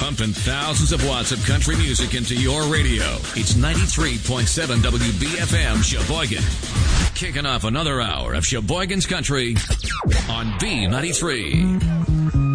Pumping thousands of watts of country music into your radio. It's 93.7 WBFM Sheboygan. Kicking off another hour of Sheboygan's Country on B93.